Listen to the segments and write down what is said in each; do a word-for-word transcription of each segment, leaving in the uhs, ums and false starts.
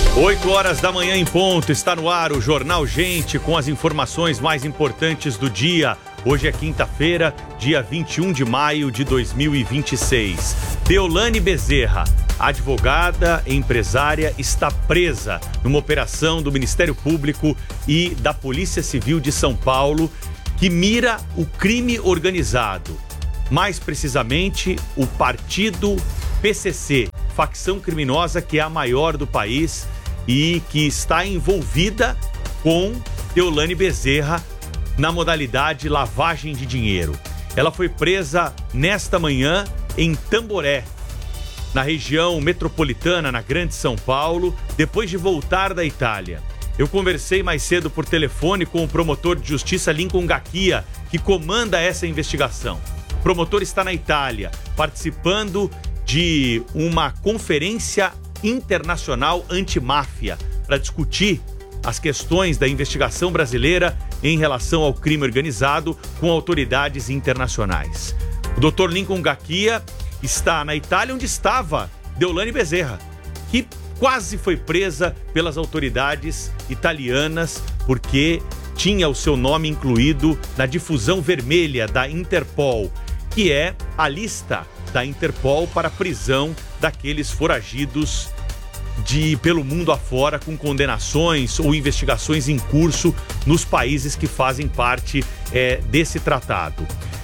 oito horas da manhã em ponto, está no ar o Jornal Gente com as informações mais importantes do dia. Hoje é quinta-feira, dia vinte e um de maio de dois mil e vinte e seis. Deolane Bezerra, advogada e empresária, está presa numa operação do Ministério Público e da Polícia Civil de São Paulo que mira o crime organizado. Mais precisamente, o partido P C C, facção criminosa que é a maior do país e que está envolvida com Deolane Bezerra na modalidade lavagem de dinheiro. Ela foi presa nesta manhã em Tamboré, na região metropolitana, na Grande São Paulo, depois de voltar da Itália. Eu conversei mais cedo por telefone com o promotor de justiça Lincoln Gacchia, que comanda essa investigação. O promotor está na Itália, participando de uma conferência internacional antimáfia para discutir as questões da investigação brasileira em relação ao crime organizado com autoridades internacionais. O doutor Lincoln Gacchia está na Itália, onde estava Deolane Bezerra, que quase foi presa pelas autoridades italianas porque tinha o seu nome incluído na difusão vermelha da Interpol, que é a lista da Interpol para a prisão daqueles foragidos de, pelo mundo afora com condenações ou investigações em curso nos países que fazem parte é, desse tratado.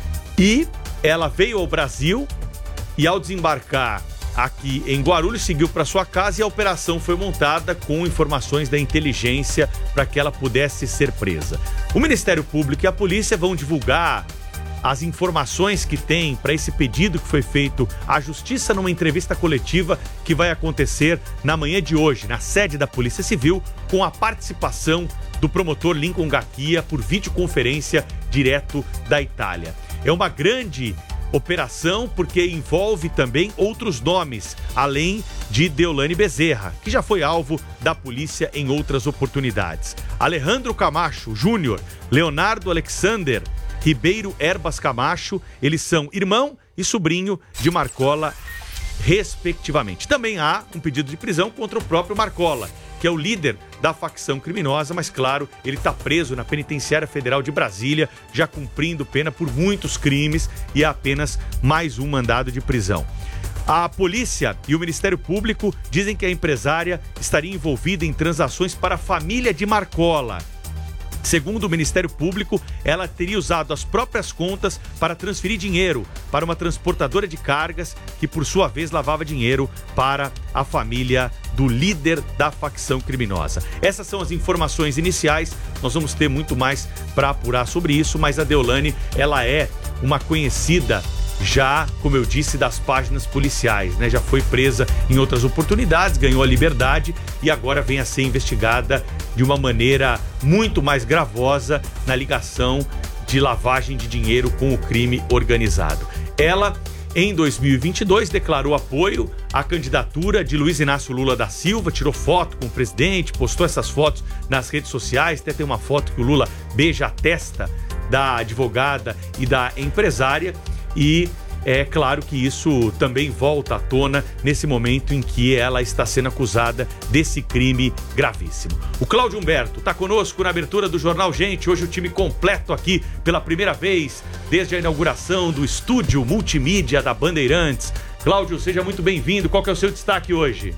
E ela veio ao Brasil e, ao desembarcar aqui em Guarulhos, seguiu para sua casa e a operação foi montada com informações da inteligência para que ela pudesse ser presa. O Ministério Público e a polícia vão divulgar as informações que tem para esse pedido que foi feito à Justiça numa entrevista coletiva que vai acontecer na manhã de hoje, na sede da Polícia Civil, com a participação do promotor Lincoln Gacchia por videoconferência direto da Itália. É uma grande operação porque envolve também outros nomes, além de Deolane Bezerra, que já foi alvo da polícia em outras oportunidades. Alejandro Camacho Júnior, Leonardo Alexander Ribeiro Erbas Camacho, eles são irmão e sobrinho de Marcola, respectivamente. Também há um pedido de prisão contra o próprio Marcola, que é o líder da facção criminosa, mas claro, ele está preso na Penitenciária Federal de Brasília, já cumprindo pena por muitos crimes e há apenas mais um mandado de prisão. A polícia e o Ministério Público dizem que a empresária estaria envolvida em transações para a família de Marcola. Segundo o Ministério Público, ela teria usado as próprias contas para transferir dinheiro para uma transportadora de cargas que, por sua vez, lavava dinheiro para a família do líder da facção criminosa. Essas são as informações iniciais. Nós vamos ter muito mais para apurar sobre isso, mas a Deolane, ela é uma conhecida já, como eu disse, das páginas policiais, né? Já foi presa em outras oportunidades, ganhou a liberdade e agora vem a ser investigada de uma maneira muito mais gravosa na ligação de lavagem de dinheiro com o crime organizado. Ela, em dois mil e vinte e dois, declarou apoio à candidatura de Luiz Inácio Lula da Silva, tirou foto com o presidente, postou essas fotos nas redes sociais, até tem uma foto que o Lula beija a testa da advogada e da empresária. E é claro que isso também volta à tona nesse momento em que ela está sendo acusada desse crime gravíssimo. O Cláudio Humberto está conosco na abertura do Jornal Gente. Hoje o time completo aqui pela primeira vez desde a inauguração do estúdio multimídia da Bandeirantes. Cláudio, seja muito bem-vindo. Qual que é o seu destaque hoje?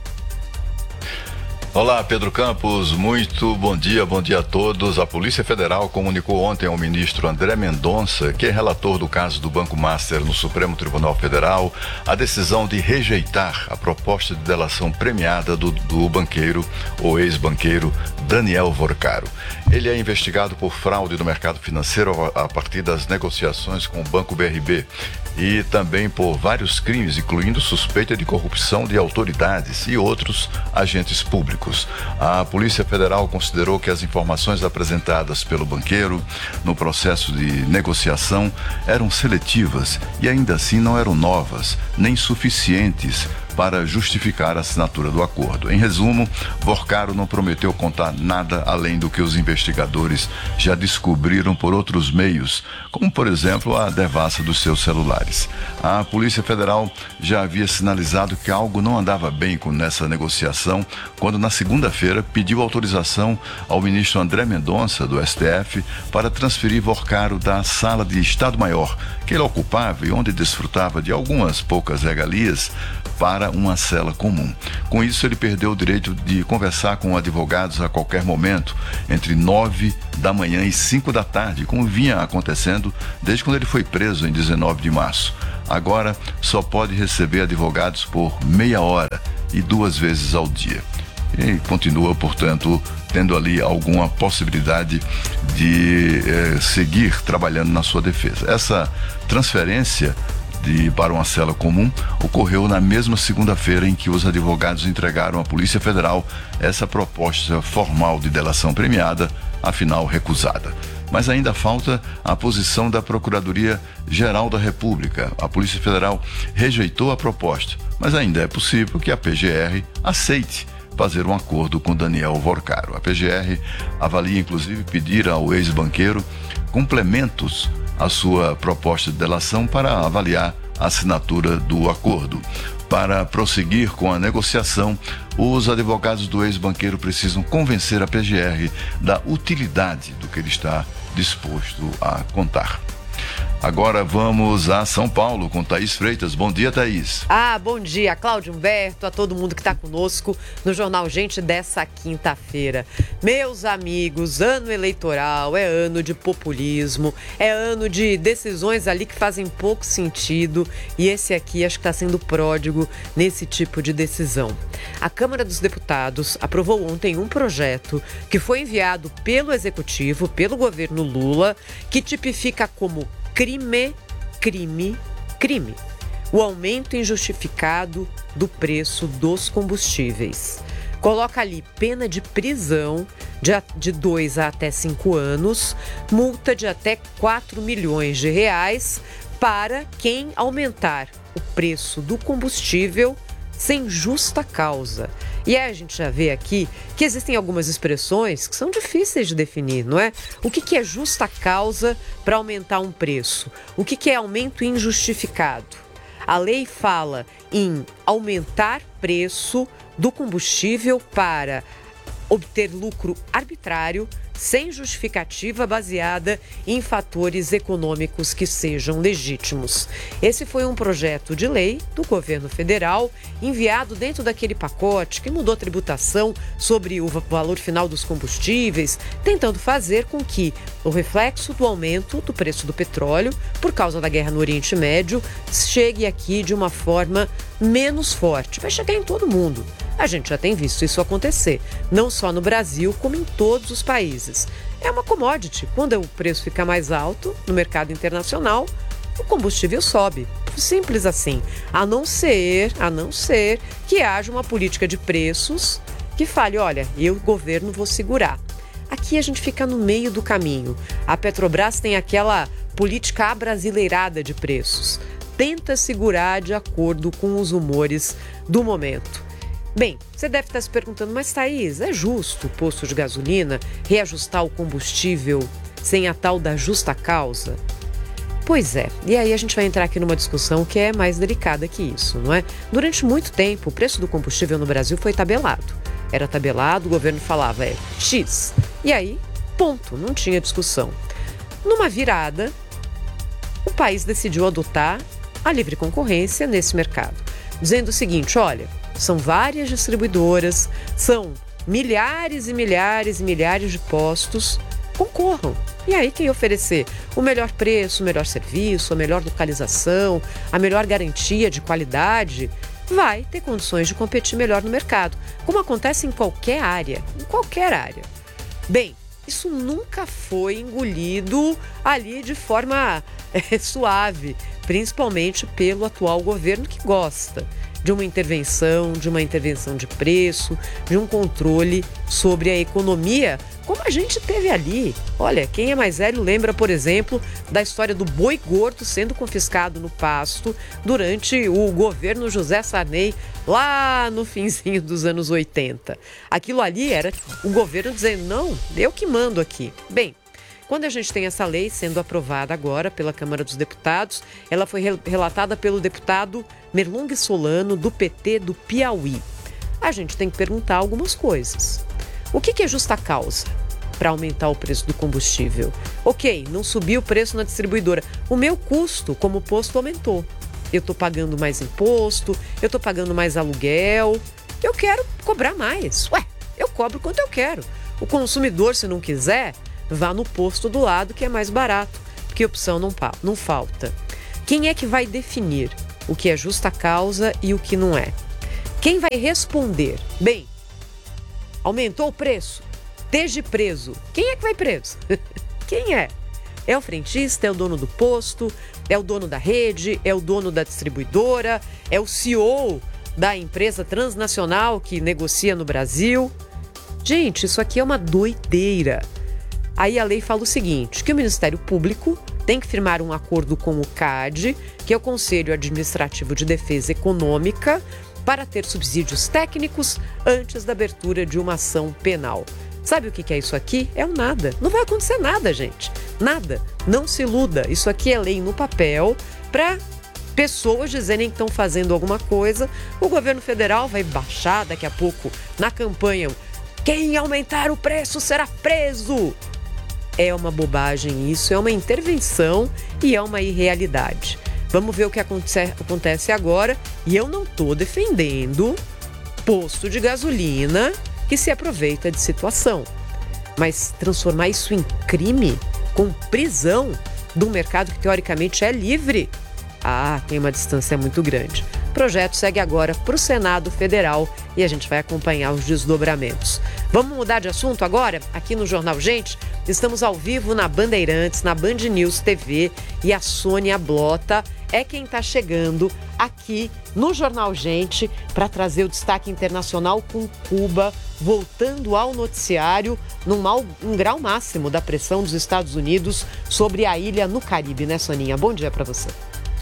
Olá, Pedro Campos, muito bom dia, bom dia a todos. A Polícia Federal comunicou ontem ao ministro André Mendonça, que é relator do caso do Banco Master no Supremo Tribunal Federal, a decisão de rejeitar a proposta de delação premiada do, do banqueiro ou ex-banqueiro Daniel Vorcaro. Ele é investigado por fraude no mercado financeiro a partir das negociações com o Banco B R B e também por vários crimes, incluindo suspeita de corrupção de autoridades e outros agentes públicos. A Polícia Federal considerou que as informações apresentadas pelo banqueiro no processo de negociação eram seletivas e ainda assim não eram novas, nem suficientes para justificar a assinatura do acordo. Em resumo, Vorcaro não prometeu contar nada além do que os investigadores já descobriram por outros meios, como, por exemplo, a devassa dos seus celulares. A Polícia Federal já havia sinalizado que algo não andava bem com nessa negociação, quando na segunda-feira pediu autorização ao ministro André Mendonça, do S T F, para transferir Vorcaro da sala de Estado-Maior, que ele ocupava e onde desfrutava de algumas poucas regalias, para uma cela comum. Com isso, ele perdeu o direito de conversar com advogados a qualquer momento, entre nove da manhã e cinco da tarde, como vinha acontecendo desde quando ele foi preso em dezenove de março. Agora, só pode receber advogados por meia hora e duas vezes ao dia. E continua, portanto, tendo ali alguma possibilidade de eh, seguir trabalhando na sua defesa. Essa transferência de, para uma cela comum ocorreu na mesma segunda-feira em que os advogados entregaram à Polícia Federal essa proposta formal de delação premiada, afinal recusada. Mas ainda falta a posição da Procuradoria-Geral da República. A Polícia Federal rejeitou a proposta, mas ainda é possível que a P G R aceite fazer um acordo com Daniel Vorcaro. A P G R avalia, inclusive, pedir ao ex-banqueiro complementos à sua proposta de delação para avaliar a assinatura do acordo. Para prosseguir com a negociação, os advogados do ex-banqueiro precisam convencer a P G R da utilidade do que ele está disposto a contar. Agora vamos a São Paulo com Thaís Freitas. Bom dia, Thaís. Ah, bom dia, Cláudio Humberto, a todo mundo que está conosco no Jornal Gente dessa quinta-feira. Meus amigos, ano eleitoral é ano de populismo, é ano de decisões ali que fazem pouco sentido e esse aqui acho que está sendo pródigo nesse tipo de decisão. A Câmara dos Deputados aprovou ontem um projeto que foi enviado pelo Executivo, pelo governo Lula, que tipifica como crime, crime, crime. O aumento injustificado do preço dos combustíveis. Coloca ali pena de prisão de, de dois a até cinco anos, multa de até quatro milhões de reais para quem aumentar o preço do combustível sem justa causa. E aí a gente já vê aqui que existem algumas expressões que são difíceis de definir, não é? O que, que é justa causa para aumentar um preço? O que, que é aumento injustificado? A lei fala em aumentar preço do combustível para obter lucro arbitrário, sem justificativa baseada em fatores econômicos que sejam legítimos. Esse foi um projeto de lei do governo federal enviado dentro daquele pacote que mudou a tributação sobre o valor final dos combustíveis, tentando fazer com que o reflexo do aumento do preço do petróleo, por causa da guerra no Oriente Médio, chegue aqui de uma forma menos forte. Vai chegar em todo mundo. A gente já tem visto isso acontecer, não só no Brasil, como em todos os países. É uma commodity. Quando o preço fica mais alto no mercado internacional, o combustível sobe. Simples assim. A não ser, a não ser que haja uma política de preços que fale, olha, eu, governo, vou segurar. Aqui a gente fica no meio do caminho. A Petrobras tem aquela política abrasileirada de preços. Tenta segurar de acordo com os humores do momento. Bem, você deve estar se perguntando, mas Thaís, é justo o posto de gasolina reajustar o combustível sem a tal da justa causa? Pois é, e aí a gente vai entrar aqui numa discussão que é mais delicada que isso, não é? Durante muito tempo, o preço do combustível no Brasil foi tabelado. Era tabelado, o governo falava, é X. E aí, ponto, não tinha discussão. Numa virada, o país decidiu adotar a livre concorrência nesse mercado, dizendo o seguinte, olha, são várias distribuidoras, são milhares e milhares e milhares de postos, concorram. E aí quem oferecer o melhor preço, o melhor serviço, a melhor localização, a melhor garantia de qualidade, vai ter condições de competir melhor no mercado, como acontece em qualquer área, em qualquer área. Bem, isso nunca foi engolido ali de forma é, suave, principalmente pelo atual governo que gosta de uma intervenção, de uma intervenção de preço, de um controle sobre a economia, como a gente teve ali. Olha, quem é mais velho lembra, por exemplo, da história do boi gordo sendo confiscado no pasto durante o governo José Sarney, lá no finzinho dos anos oitenta. Aquilo ali era o governo dizendo, não, eu que mando aqui. Bem, quando a gente tem essa lei sendo aprovada agora pela Câmara dos Deputados, ela foi relatada pelo deputado Merlong Solano, do P T do Piauí. A gente tem que perguntar algumas coisas. O que é justa causa para aumentar o preço do combustível? Ok, não subiu o preço na distribuidora. O meu custo como posto aumentou. Eu estou pagando mais imposto, eu estou pagando mais aluguel. Eu quero cobrar mais. Ué, eu cobro quanto eu quero. O consumidor, se não quiser, vá no posto do lado que é mais barato, porque opção não, não falta. Quem é que vai definir o que é justa causa e o que não é? Quem vai responder? Bem, aumentou o preço? Esteja preso. Quem é que vai preso? Quem é? É o frentista, é o dono do posto, é o dono da rede, é o dono da distribuidora, é o C E O da empresa transnacional que negocia no Brasil? Gente, isso aqui é uma doideira. Aí a lei fala o seguinte, que o Ministério Público tem que firmar um acordo com o C A D, que é o Conselho Administrativo de Defesa Econômica, para ter subsídios técnicos antes da abertura de uma ação penal. Sabe o que é isso aqui? É um nada. Não vai acontecer nada, gente. Nada. Não se iluda. Isso aqui é lei no papel para pessoas dizerem que estão fazendo alguma coisa. O governo federal vai baixar daqui a pouco na campanha. Quem aumentar o preço será preso. É uma bobagem isso, é uma intervenção e é uma irrealidade. Vamos ver o que acontece agora. E eu não estou defendendo posto de gasolina que se aproveita de situação. Mas transformar isso em crime, com prisão, de um mercado que teoricamente é livre, ah, tem uma distância muito grande. O projeto segue agora para o Senado Federal e a gente vai acompanhar os desdobramentos. Vamos mudar de assunto agora? Aqui no Jornal Gente, estamos ao vivo na Bandeirantes, na Band News T V e a Sônia Blota é quem está chegando aqui no Jornal Gente para trazer o destaque internacional com Cuba voltando ao noticiário num mal, um grau máximo da pressão dos Estados Unidos sobre a ilha no Caribe, né, Soninha? Bom dia para você.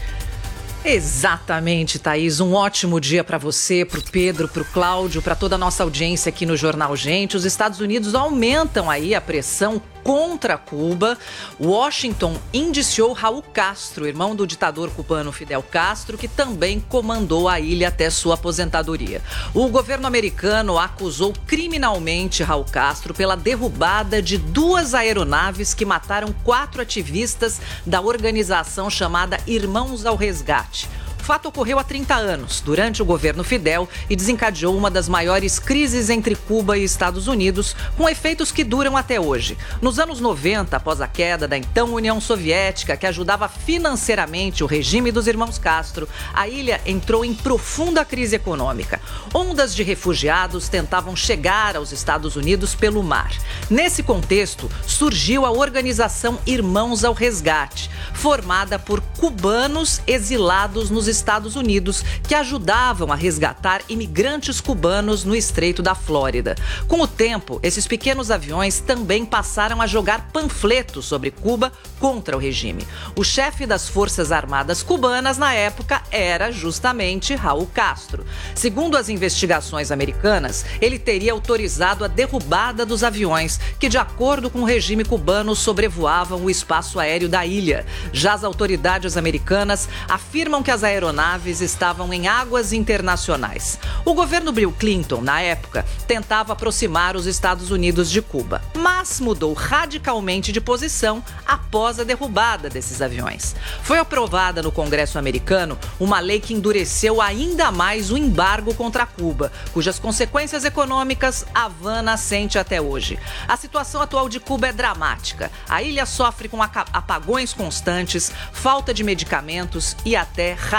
Exatamente, Thaís. Um ótimo dia para você, para o Pedro, para o Cláudio, para toda a nossa audiência aqui no Jornal Gente. Os Estados Unidos aumentam aí a pressão contra Cuba. Washington indiciou Raul Castro, irmão do ditador cubano Fidel Castro, que também comandou a ilha até sua aposentadoria. O governo americano acusou criminalmente Raul Castro pela derrubada de duas aeronaves que mataram quatro ativistas da organização chamada Irmãos ao Resgate. O fato ocorreu há trinta anos, durante o governo Fidel, e desencadeou uma das maiores crises entre Cuba e Estados Unidos, com efeitos que duram até hoje. Nos anos noventa, após a queda da então União Soviética, que ajudava financeiramente o regime dos irmãos Castro, a ilha entrou em profunda crise econômica. Ondas de refugiados tentavam chegar aos Estados Unidos pelo mar. Nesse contexto, surgiu a organização Irmãos ao Resgate, formada por cubanos exilados nos Estados Unidos, que ajudavam a resgatar imigrantes cubanos no Estreito da Flórida. Com o tempo, esses pequenos aviões também passaram a jogar panfletos sobre Cuba contra o regime. O chefe das Forças Armadas cubanas na época era justamente Raul Castro. Segundo as investigações americanas, ele teria autorizado a derrubada dos aviões que, de acordo com o regime cubano, sobrevoavam o espaço aéreo da ilha. Já as autoridades americanas afirmam que as aeronaves estavam em águas internacionais. O governo Bill Clinton, na época, tentava aproximar os Estados Unidos de Cuba, mas mudou radicalmente de posição após a derrubada desses aviões. Foi aprovada no Congresso americano uma lei que endureceu ainda mais o embargo contra Cuba, cujas consequências econômicas Havana sente até hoje. A situação atual de Cuba é dramática. A ilha sofre com apagões constantes, falta de medicamentos e até racismo.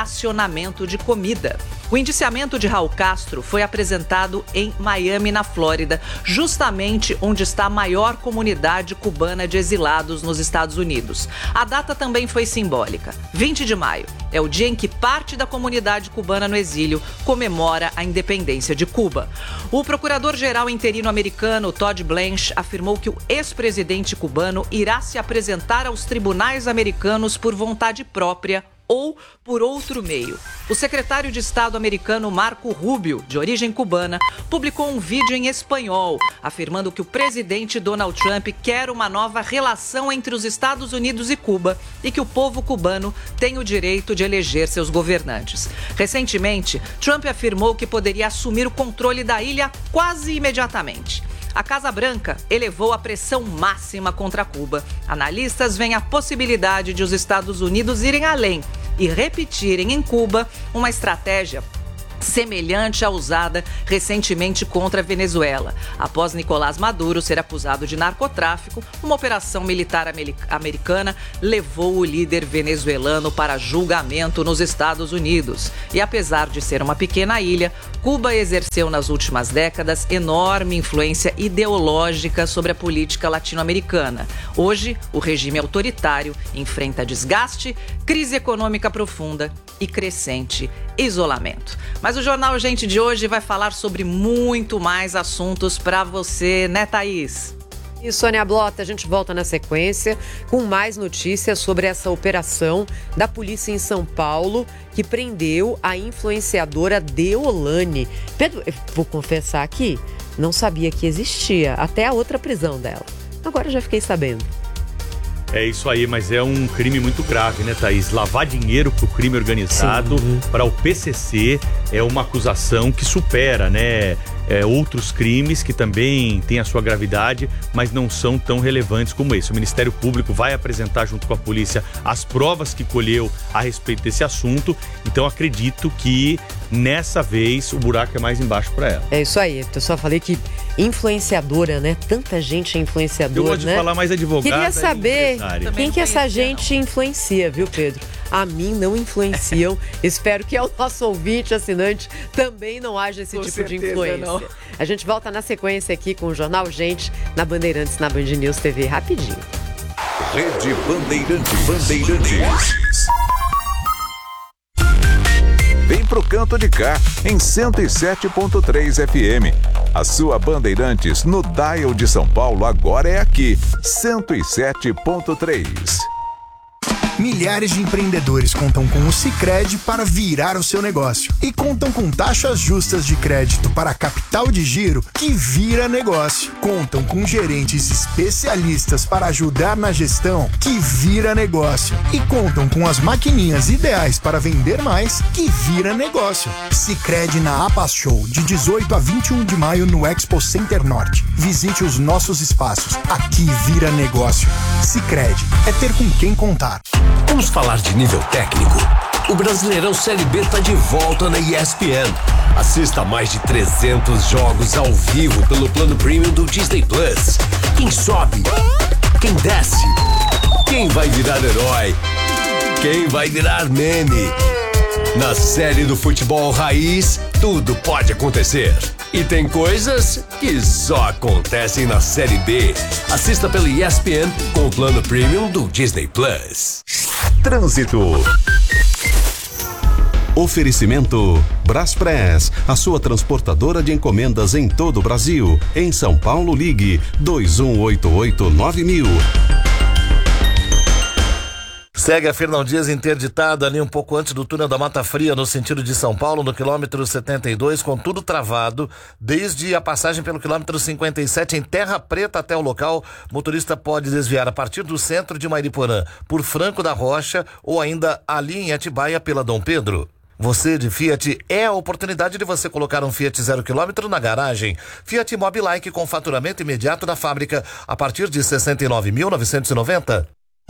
racionamento de comida. O indiciamento de Raul Castro foi apresentado em Miami, na Flórida, justamente onde está a maior comunidade cubana de exilados nos Estados Unidos. A data também foi simbólica. vinte de maio é o dia em que parte da comunidade cubana no exílio comemora a independência de Cuba. O procurador-geral interino americano, Todd Blanche, afirmou que o ex-presidente cubano irá se apresentar aos tribunais americanos por vontade própria ou por outro meio. O secretário de Estado americano Marco Rubio, de origem cubana, publicou um vídeo em espanhol, afirmando que o presidente Donald Trump quer uma nova relação entre os Estados Unidos e Cuba e que o povo cubano tem o direito de eleger seus governantes. Recentemente, Trump afirmou que poderia assumir o controle da ilha quase imediatamente. A Casa Branca elevou a pressão máxima contra Cuba. Analistas veem a possibilidade de os Estados Unidos irem além e repetirem em Cuba uma estratégia semelhante à usada recentemente contra a Venezuela. Após Nicolás Maduro ser acusado de narcotráfico, uma operação militar americana levou o líder venezuelano para julgamento nos Estados Unidos. E apesar de ser uma pequena ilha, Cuba exerceu nas últimas décadas enorme influência ideológica sobre a política latino-americana. Hoje, o regime autoritário enfrenta desgaste, crise econômica profunda e crescente isolamento. Mas o Jornal Gente de hoje vai falar sobre muito mais assuntos para você, né, Thaís? E Sônia Blota, a gente volta na sequência com mais notícias sobre essa operação da polícia em São Paulo que prendeu a influenciadora Deolane. Pedro, eu vou confessar aqui, não sabia que existia, até a outra prisão dela. Agora já fiquei sabendo. É isso aí, mas é um crime muito grave, né, Thaís? Lavar dinheiro pro crime organizado, para o P C C, é uma acusação que supera, né, é, outros crimes que também têm a sua gravidade, mas não são tão relevantes como esse. O Ministério Público vai apresentar junto com a polícia as provas que colheu a respeito desse assunto, então acredito que nessa vez o buraco é mais embaixo para ela. É isso aí, eu só falei que influenciadora, né? Tanta gente é influenciadora, Eu gosto né? de falar mais advogada. Queria saber quem que essa conhecia, gente não. influencia, viu, Pedro? A mim não influenciam. Espero que ao nosso ouvinte, assinante, também não haja esse Com tipo de certeza influência. não. A gente volta na sequência aqui com o Jornal Gente, na Bandeirantes, na Band News T V, rapidinho. Rede Bandeirantes. Bandeirantes. Vem pro canto de cá, em cento e sete ponto três F M. A sua Bandeirantes no dial de São Paulo agora é aqui, cento e sete ponto três. Milhares de empreendedores contam com o Sicredi para virar o seu negócio. E contam com taxas justas de crédito para capital de giro que vira negócio. Contam com gerentes especialistas para ajudar na gestão que vira negócio. E contam com as maquininhas ideais para vender mais que vira negócio. Sicredi na APAS Show, de dezoito a vinte e um de maio no Expo Center Norte. Visite os nossos espaços. Aqui vira negócio. Sicredi é ter com quem contar. Vamos falar de nível técnico. O Brasileirão Série B está de volta na E S P N. Assista a mais de trezentos jogos ao vivo pelo plano premium do Disney Plus. Quem sobe? Quem desce? Quem vai virar herói? Quem vai virar meme? Na série do futebol raiz, tudo pode acontecer. E tem coisas que só acontecem na Série B. Assista pelo E S P N com o plano premium do Disney Plus. Trânsito. Oferecimento Braspress, a sua transportadora de encomendas em todo o Brasil. Em São Paulo, ligue dois um oito oito nove mil. Segue a Fernão Dias interditado ali um pouco antes do túnel da Mata Fria, no sentido de São Paulo, no quilômetro setenta e dois, com tudo travado, desde a passagem pelo quilômetro cinquenta e sete em Terra Preta até o local. O motorista pode desviar a partir do centro de Mariporã, por Franco da Rocha, ou ainda ali em Atibaia pela Dom Pedro. Você de Fiat, é a oportunidade de você colocar um Fiat zero quilômetro na garagem. Fiat Mobilike com faturamento imediato da fábrica a partir de sessenta e nove mil novecentos e noventa.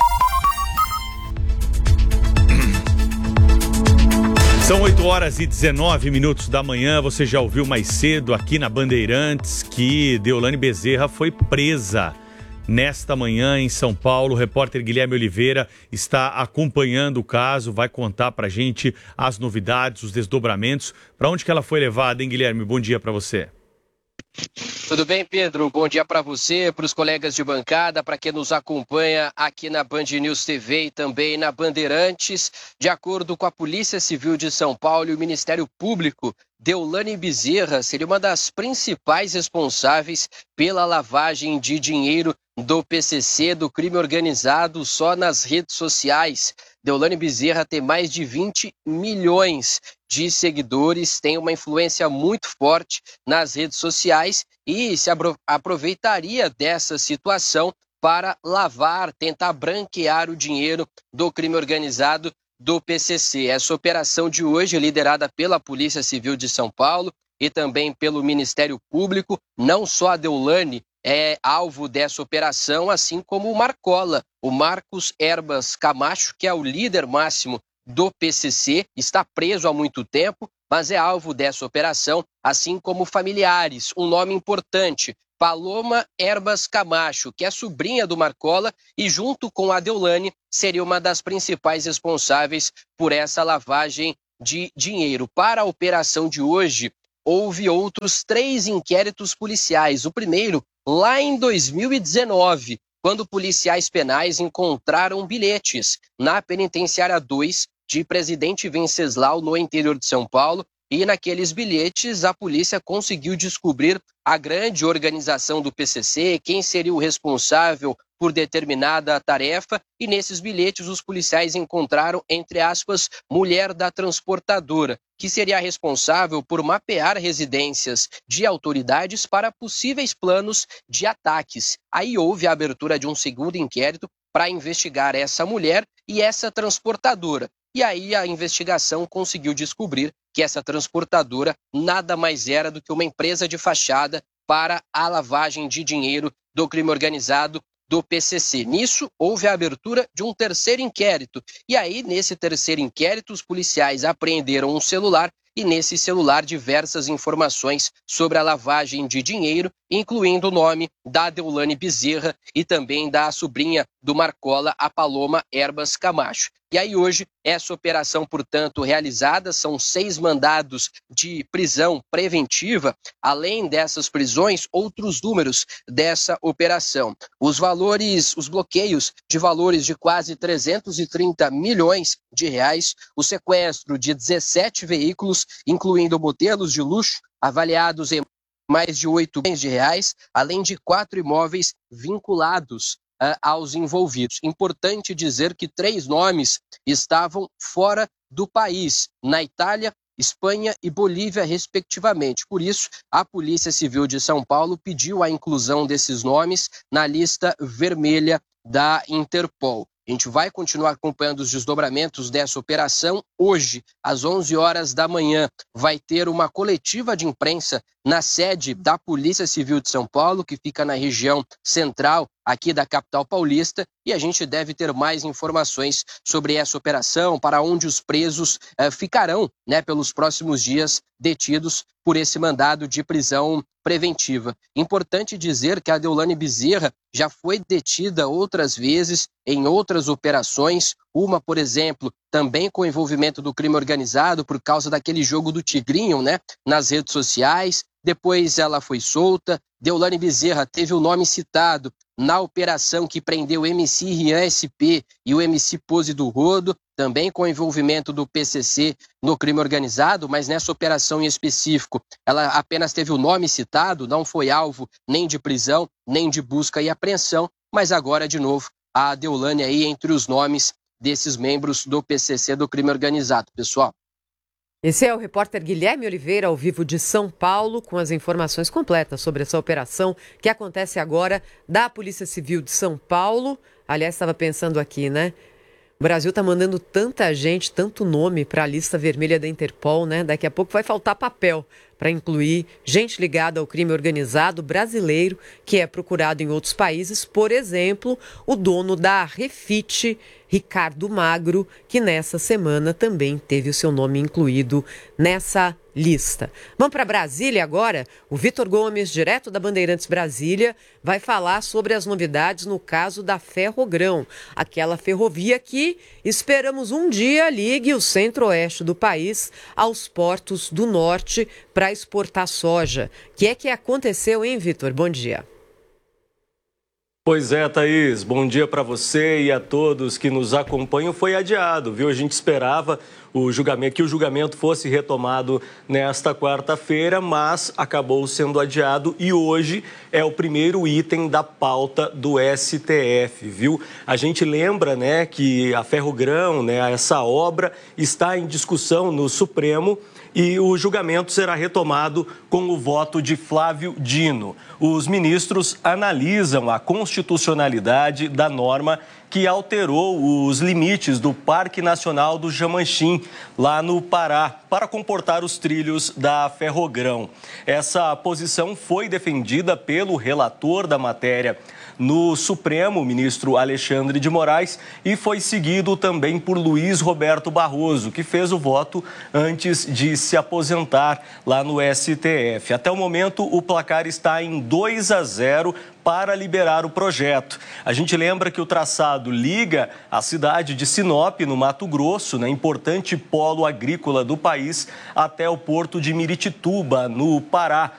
São oito horas e dezenove minutos da manhã. Você já ouviu mais cedo aqui na Bandeirantes que Deolane Bezerra foi presa nesta manhã em São Paulo. O repórter Guilherme Oliveira está acompanhando o caso, vai contar pra gente as novidades, os desdobramentos. Para onde que ela foi levada, hein, Guilherme? Bom dia para você. Tudo bem, Pedro? Bom dia para você, para os colegas de bancada, para quem nos acompanha aqui na Band News T V e também na Bandeirantes. De acordo com a Polícia Civil de São Paulo e o Ministério Público, Deolane Bezerra seria uma das principais responsáveis pela lavagem de dinheiro do P C C, do crime organizado, só nas redes sociais. Deolane Bezerra tem mais de vinte milhões de seguidores, tem uma influência muito forte nas redes sociais e se aproveitaria dessa situação para lavar, tentar branquear o dinheiro do crime organizado do P C C. Essa operação de hoje é liderada pela Polícia Civil de São Paulo e também pelo Ministério Público. Não só a Deolane é alvo dessa operação, assim como o Marcola, o Marcos Erbas Camacho, que é o líder máximo do P C C, está preso há muito tempo, mas é alvo dessa operação, assim como familiares. Um nome importante, Paloma Erbas Camacho, que é sobrinha do Marcola e junto com a Deolane seria uma das principais responsáveis por essa lavagem de dinheiro. Para a operação de hoje, houve outros três inquéritos policiais. O primeiro, lá em dois mil e dezenove, quando policiais penais encontraram bilhetes na Penitenciária dois de Presidente Venceslau, no interior de São Paulo, e naqueles bilhetes a polícia conseguiu descobrir a grande organização do P C C, quem seria o responsável por determinada tarefa, e nesses bilhetes os policiais encontraram, entre aspas, mulher da transportadora, que seria responsável por mapear residências de autoridades para possíveis planos de ataques. Aí houve a abertura de um segundo inquérito para investigar essa mulher e essa transportadora. E aí a investigação conseguiu descobrir que essa transportadora nada mais era do que uma empresa de fachada para a lavagem de dinheiro do crime organizado do P C C. Nisso, houve a abertura de um terceiro inquérito. E aí, nesse terceiro inquérito, os policiais apreenderam um celular e nesse celular diversas informações sobre a lavagem de dinheiro, incluindo o nome da Deolane Bezerra e também da sobrinha do Marcola, a Paloma Erbas Camacho. E aí hoje, essa operação, portanto, realizada, são seis mandados de prisão preventiva. Além dessas prisões, outros números dessa operação. Os valores, os bloqueios de valores de quase trezentos e trinta milhões de reais, o sequestro de dezessete veículos, incluindo modelos de luxo, avaliados em mais de oito milhões de reais, além de quatro imóveis vinculados uh, aos envolvidos. Importante dizer que três nomes estavam fora do país, na Itália, Espanha e Bolívia, respectivamente. Por isso, a Polícia Civil de São Paulo pediu a inclusão desses nomes na lista vermelha da Interpol. A gente vai continuar acompanhando os desdobramentos dessa operação. Hoje, às onze horas da manhã, vai ter uma coletiva de imprensa na sede da Polícia Civil de São Paulo, que fica na região central aqui da capital paulista, e a gente deve ter mais informações sobre essa operação, para onde os presos eh, ficarão, né, pelos próximos dias detidos por esse mandado de prisão preventiva. Importante dizer que a Deolane Bezerra já foi detida outras vezes em outras operações, uma, por exemplo, também com envolvimento do crime organizado por causa daquele jogo do tigrinho, né, nas redes sociais. Depois ela foi solta. Deolane Bezerra teve o nome citado na operação que prendeu o M C Rian S P e o M C Pose do Rodo, também com envolvimento do P C C no crime organizado, mas nessa operação em específico, ela apenas teve o nome citado, não foi alvo nem de prisão, nem de busca e apreensão, mas agora, de novo, a Deolane aí entre os nomes desses membros do P C C do crime organizado, pessoal. Esse é o repórter Guilherme Oliveira, ao vivo de São Paulo, com as informações completas sobre essa operação que acontece agora da Polícia Civil de São Paulo. Aliás, estava pensando aqui, né? O Brasil está mandando tanta gente, tanto nome para a lista vermelha da Interpol, né? Daqui a pouco vai faltar papel para incluir gente ligada ao crime organizado brasileiro que é procurado em outros países. Por exemplo, o dono da Refit, Ricardo Magro, que nessa semana também teve o seu nome incluído nessa lista. Vamos para Brasília agora? O Vitor Gomes, direto da Bandeirantes Brasília, vai falar sobre as novidades no caso da Ferrogrão, aquela ferrovia que esperamos um dia ligue o centro-oeste do país aos portos do norte para exportar soja. O que é que aconteceu, hein, Vitor? Bom dia. Pois é, Thaís, bom dia para você e a todos que nos acompanham. Foi adiado, viu? A gente esperava o julgamento, que o julgamento fosse retomado nesta quarta-feira, mas acabou sendo adiado e hoje é o primeiro item da pauta do S T F, viu? A gente lembra, né, que a Ferrogrão, né, essa obra está em discussão no Supremo e o julgamento será retomado com o voto de Flávio Dino. Os ministros analisam a constitucionalidade da norma que alterou os limites do Parque Nacional do Jamanchim, lá no Pará, para comportar os trilhos da Ferrogrão. Essa posição foi defendida pelo relator da matéria no Supremo, o ministro Alexandre de Moraes, e foi seguido também por Luiz Roberto Barroso, que fez o voto antes de se aposentar lá no S T F. Até o momento, o placar está em dois a zero para liberar o projeto. A gente lembra que o traçado liga a cidade de Sinop, no Mato Grosso, né, importante polo agrícola do país, até o porto de Miritituba, no Pará.